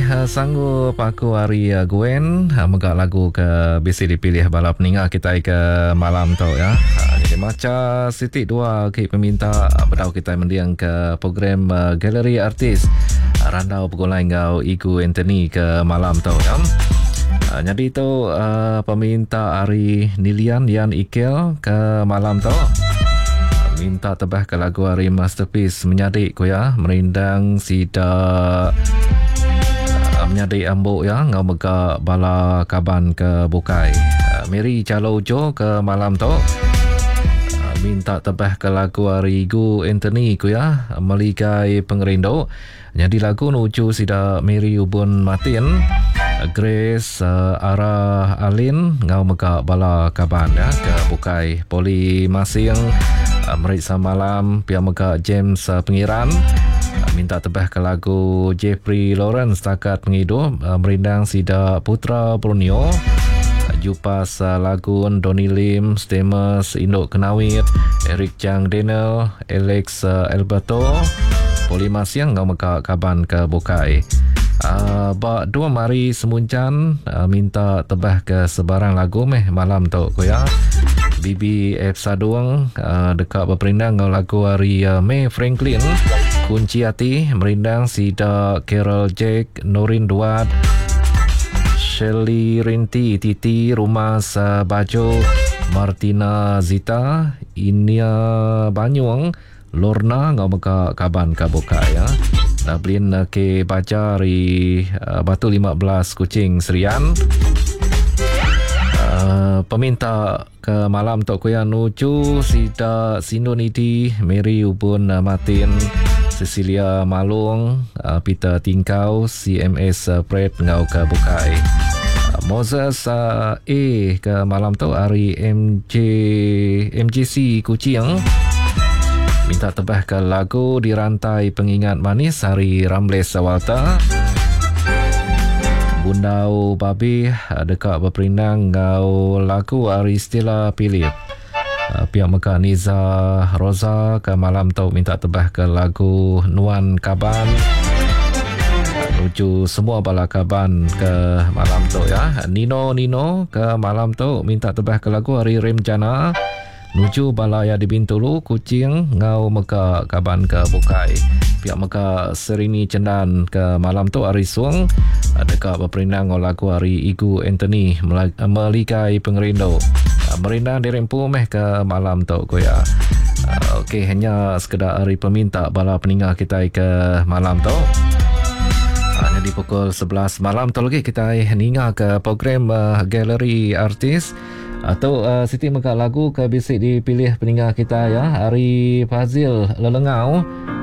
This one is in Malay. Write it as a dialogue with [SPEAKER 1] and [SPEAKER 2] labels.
[SPEAKER 1] sanggup aku hari Gwen megak lagu ke bisi dipilih bala peninga kita ke malam tu ya. Jadi macam Siti dua ke peminta bedau kita mendiang ke program Galeri Artis randau pegolai ngau Igu Anthony ke malam tu ya. Jadi tu peminta Ari Nilian Yan Ikel ke malam tu. Minta tebah ke lagu Ari Masterpiece menyadik ko ya, merindang sida menyadik ambuk ya, ngau mega bala kaban ke bukai. Mary Calo Jo ke malam tu. Minta tebah ke lagu Ari Igu Anthony ko ya, meligai pengerindo. Jadi lagu nuju sida Mary Ubun Martin, Grace Ara Alin ngau mega bala kaban ya ke bukai. Poli Masing Meriksa Malam pihak mega James Pengiran minta tebah ke lagu Jeffrey Lawrence takat pengidu merindang sida Putra Borneo jupas lagu Donny Lim Stemus Induk Kenawit Eric Chang Daniel Alex Alberto Poli Masing ngau mega kaban ke bukai. Bak dua mari semuncan minta tebah ke sebarang lagu malam tu ko ya. Bibi F Saduang dekat berperindang ngau lagu Hari May Franklin Kunci Hati merindang sida Carol Jack Norin Duat Shelly Rinti Titi Rumas Bajo Martina Zita Inia Banyuang Lorna ngau meka kaban kaboka ya. Nablin ke baca ri Batu 15 Kucing Serian. Peminta ke malam tok kuya nuju sida Sindonidi Mary Ubun Martin Cecilia Malung Peter Tingkau CMS Pret ngau ke bukai. Moses ke malam tu Ari MJC Kucing minta tebah ke lagu Dirantai Pengingat Manis Hari Ramles Walter. Bundau Babi dekat berperindang ngau lagu Ari Stella Philip. Pihak Mekah Niza Roza ke malam tu minta tebah ke lagu Nuan Kaban. Nuju semua bala kaban ke malam tu ya. Nino ke malam tu minta tebah ke lagu Hari Remjana. Nuju balaya di Bintulu Kucing ngau meka kaban ke bukai. Pihak meka Serini Cendan ke malam tu Ari Suang dekat berperindang ngau lagu Hari Igu Anthony meligai pengerindo. Merindang dirempu ke malam tu ko ya. Okey, hanya sekedar hari peminta bala peninga kita ke malam tu. Jadi pukul 11 malam tu lagi kita ninga ke program Galeri Artis atau Siti meka lagu ke bisik dipilih peninga kita ya. Ari Fazil Lelengau